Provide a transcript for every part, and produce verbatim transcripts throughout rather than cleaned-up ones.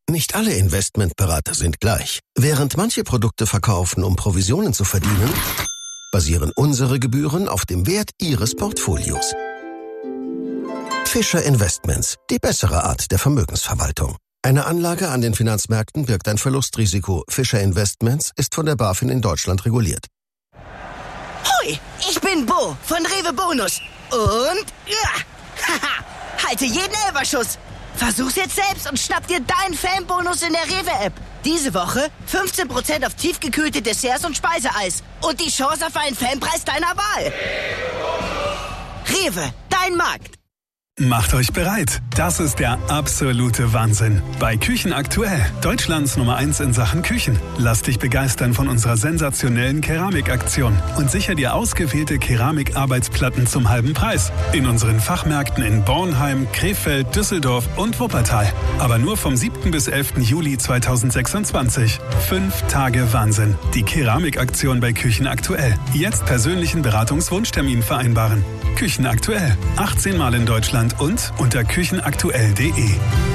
Nicht alle Investmentberater sind gleich. Während manche Produkte verkaufen, um Provisionen zu verdienen, basieren unsere Gebühren auf dem Wert Ihres Portfolios. Fischer Investments, die bessere Art der Vermögensverwaltung. Eine Anlage an den Finanzmärkten birgt ein Verlustrisiko. Fischer Investments ist von der BaFin in Deutschland reguliert. Hui, ich bin Bo von Rewe Bonus. Und ja, haha, halte jeden Elferschuss. Versuch's jetzt selbst und schnapp dir deinen Fanbonus in der Rewe-App. Diese Woche fünfzehn Prozent auf tiefgekühlte Desserts und Speiseeis. Und die Chance auf einen Fanpreis deiner Wahl. Rewe, dein Markt. Macht euch bereit. Das ist der absolute Wahnsinn. Bei Küchen aktuell, Deutschlands Nummer eins in Sachen Küchen. Lass dich begeistern von unserer sensationellen Keramikaktion und sicher dir ausgewählte Keramikarbeitsplatten zum halben Preis. In unseren Fachmärkten in Bornheim, Krefeld, Düsseldorf und Wuppertal. Aber nur vom siebten bis elften Juli zweitausendsechsundzwanzig. Fünf Tage Wahnsinn. Die Keramikaktion bei Küchen aktuell. Jetzt persönlichen Beratungswunschtermin vereinbaren. Küchen aktuell. achtzehn Mal in Deutschland und unter küchenaktuell punkt de.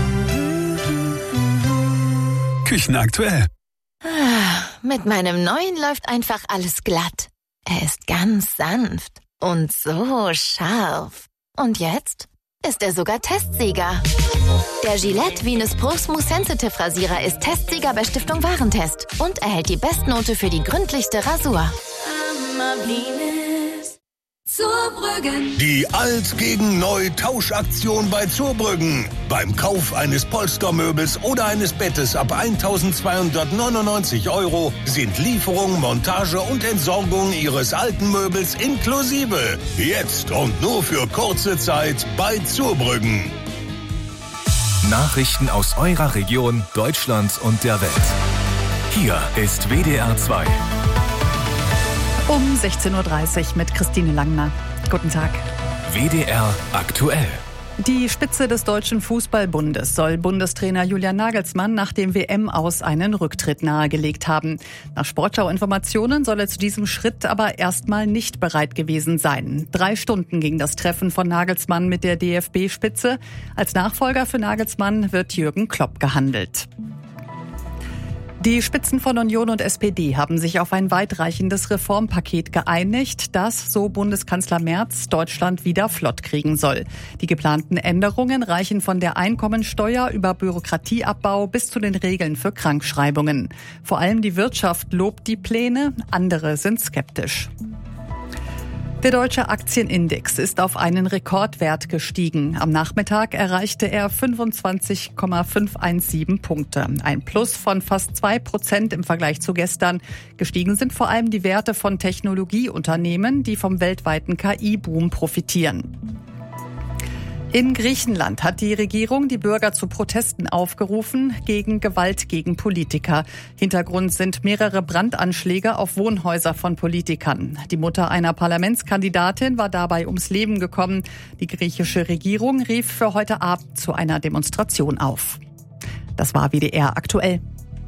Küchenaktuell. Ah, mit meinem neuen läuft einfach alles glatt. Er ist ganz sanft und so scharf. Und jetzt ist er sogar Testsieger. Der Gillette Venus Pro Smooth Sensitive Rasierer ist Testsieger bei Stiftung Warentest und erhält die Bestnote für die gründlichste Rasur. Zurbrüggen. Die Alt gegen Neu Tauschaktion bei Zurbrüggen. Beim Kauf eines Polstermöbels oder eines Bettes ab eintausendzweihundertneunundneunzig Euro sind Lieferung, Montage und Entsorgung Ihres alten Möbels inklusive. Jetzt und nur für kurze Zeit bei Zurbrüggen. Nachrichten aus eurer Region, Deutschland und der Welt. Hier ist W D R zwei. Um sechzehn Uhr dreißig mit Christine Langner. Guten Tag. W D R aktuell. Die Spitze des Deutschen Fußballbundes soll Bundestrainer Julian Nagelsmann nach dem W M-Aus einen Rücktritt nahegelegt haben. Nach Sportschau-Informationen soll er zu diesem Schritt aber erstmal nicht bereit gewesen sein. Drei Stunden ging das Treffen von Nagelsmann mit der D F B-Spitze. Als Nachfolger für Nagelsmann wird Jürgen Klopp gehandelt. Die Spitzen von Union und S P D haben sich auf ein weitreichendes Reformpaket geeinigt, das, so Bundeskanzler Merz, Deutschland wieder flott kriegen soll. Die geplanten Änderungen reichen von der Einkommensteuer über Bürokratieabbau bis zu den Regeln für Krankschreibungen. Vor allem die Wirtschaft lobt die Pläne, andere sind skeptisch. Der deutsche Aktienindex ist auf einen Rekordwert gestiegen. Am Nachmittag erreichte er fünfundzwanzig Komma fünfhundertsiebzehn Punkte. Ein Plus von fast zwei Prozent im Vergleich zu gestern. Gestiegen sind vor allem die Werte von Technologieunternehmen, die vom weltweiten K I-Boom profitieren. In Griechenland hat die Regierung die Bürger zu Protesten aufgerufen gegen Gewalt gegen Politiker. Hintergrund sind mehrere Brandanschläge auf Wohnhäuser von Politikern. Die Mutter einer Parlamentskandidatin war dabei ums Leben gekommen. Die griechische Regierung rief für heute Abend zu einer Demonstration auf. Das war W D R aktuell.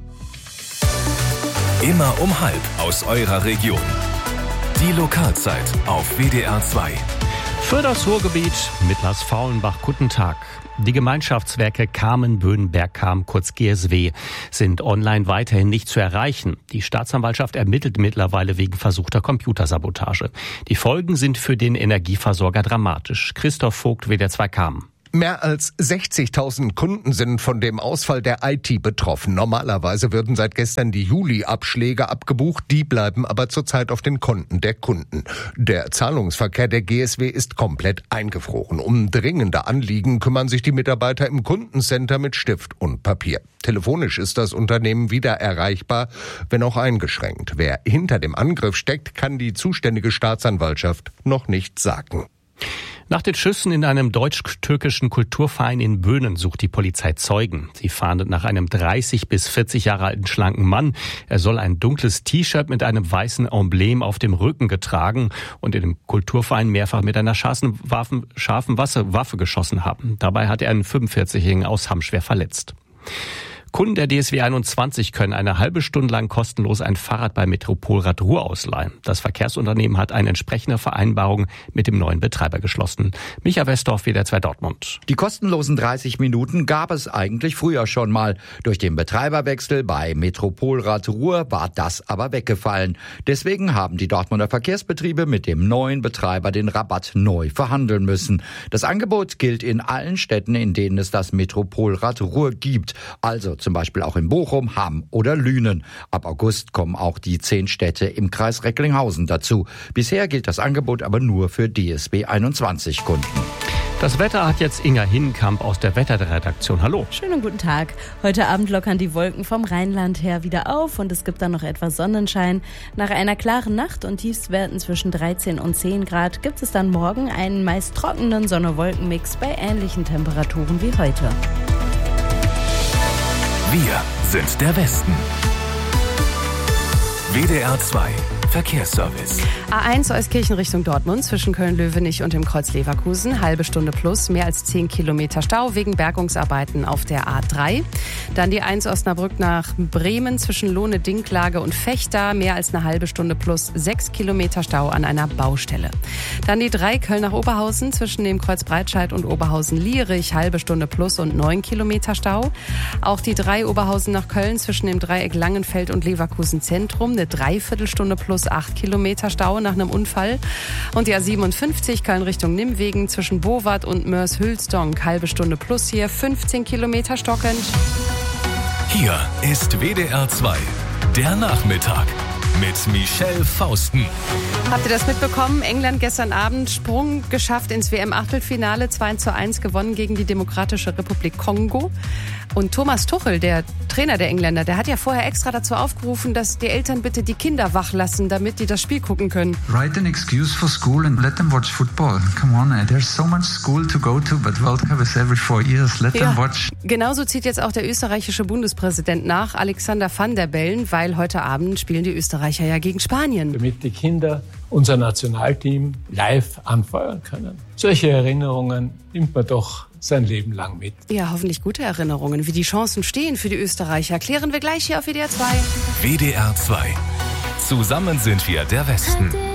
Immer um halb aus eurer Region. Die Lokalzeit auf W D R zwei. Für das Ruhrgebiet mit Lars Faulenbach, guten Tag. Die Gemeinschaftswerke Kamen-Bödenberg-Kam, kurz G S W, sind online weiterhin nicht zu erreichen. Die Staatsanwaltschaft ermittelt mittlerweile wegen versuchter Computersabotage. Die Folgen sind für den Energieversorger dramatisch. Christoph Vogt, W D R zwei Kam. Mehr als sechzigtausend Kunden sind von dem Ausfall der I T betroffen. Normalerweise würden seit gestern die Juli-Abschläge abgebucht, die bleiben aber zurzeit auf den Konten der Kunden. Der Zahlungsverkehr der G S W ist komplett eingefroren. Um dringende Anliegen kümmern sich die Mitarbeiter im Kundencenter mit Stift und Papier. Telefonisch ist das Unternehmen wieder erreichbar, wenn auch eingeschränkt. Wer hinter dem Angriff steckt, kann die zuständige Staatsanwaltschaft noch nicht sagen. Nach den Schüssen in einem deutsch-türkischen Kulturverein in Böhnen sucht die Polizei Zeugen. Sie fahndet nach einem dreißig bis vierzig Jahre alten schlanken Mann. Er soll ein dunkles T-Shirt mit einem weißen Emblem auf dem Rücken getragen und in dem Kulturverein mehrfach mit einer scharfen, Waffen, scharfen Waffe geschossen haben. Dabei hat er einen fünfundvierzigjährigen aus Hamm schwer verletzt. Kunden der D S W einundzwanzig können eine halbe Stunde lang kostenlos ein Fahrrad bei Metropolrad Ruhr ausleihen. Das Verkehrsunternehmen hat eine entsprechende Vereinbarung mit dem neuen Betreiber geschlossen. Micha Westdorf, W D R zwei Dortmund. Die kostenlosen dreißig Minuten gab es eigentlich früher schon mal. Durch den Betreiberwechsel bei Metropolrad Ruhr war das aber weggefallen. Deswegen haben die Dortmunder Verkehrsbetriebe mit dem neuen Betreiber den Rabatt neu verhandeln müssen. Das Angebot gilt in allen Städten, in denen es das Metropolrad Ruhr gibt. Also zum Beispiel auch in Bochum, Hamm oder Lünen. Ab August kommen auch die zehn Städte im Kreis Recklinghausen dazu. Bisher gilt das Angebot aber nur für D S W einundzwanzig Kunden. Das Wetter hat jetzt Inga Hinnenkamp aus der Wetterredaktion. Hallo. Schönen guten Tag. Heute Abend lockern die Wolken vom Rheinland her wieder auf und es gibt dann noch etwas Sonnenschein. Nach einer klaren Nacht und Tiefstwerten zwischen dreizehn und zehn Grad gibt es dann morgen einen meist trockenen Sonne-Wolken-Mix bei ähnlichen Temperaturen wie heute. Wir sind der Westen. W D R zwei Verkehrsservice. A eins Euskirchen Richtung Dortmund zwischen Köln-Löwenich und dem Kreuz Leverkusen. Halbe Stunde plus, mehr als zehn Kilometer Stau wegen Bergungsarbeiten auf der A drei. Dann die eins Osnabrück nach Bremen zwischen Lohne-Dinklage und Vechta. Mehr als eine halbe Stunde plus, sechs Kilometer Stau an einer Baustelle. Dann die drei Köln nach Oberhausen zwischen dem Kreuz Breitscheid und Oberhausen-Lierich. Halbe Stunde plus und neun Kilometer Stau. Auch die drei Oberhausen nach Köln zwischen dem Dreieck Langenfeld und Leverkusen Zentrum. Eine Dreiviertelstunde plus acht Kilometer Stau nach einem Unfall. Und die A siebenundfünfzig Köln Richtung Nimwegen zwischen Bowart und Mörs-Hülsdonk. Halbe Stunde plus hier, fünfzehn Kilometer stockend. Hier ist W D R zwei, der Nachmittag mit Michelle Fausten. Habt ihr das mitbekommen? England gestern Abend Sprung geschafft ins W M-Achtelfinale, zwei zu eins gewonnen gegen die Demokratische Republik Kongo. Und Thomas Tuchel, der Trainer der Engländer, der hat ja vorher extra dazu aufgerufen, dass die Eltern bitte die Kinder wach lassen, damit die das Spiel gucken können. Write an excuse for school and let them watch football. Come on, there's so much school to go to, but World Cup is every four years. Let ja. them watch. Genauso zieht jetzt auch der österreichische Bundespräsident nach, Alexander Van der Bellen, weil heute Abend spielen die Österreicher ja gegen Spanien. Damit die Kinder unser Nationalteam live anfeuern können. Solche Erinnerungen nimmt man doch sein Leben lang mit. Ja, hoffentlich gute Erinnerungen. Wie die Chancen stehen für die Österreicher, klären wir gleich hier auf W D R zwei. W D R zwei. Zusammen sind wir der Westen.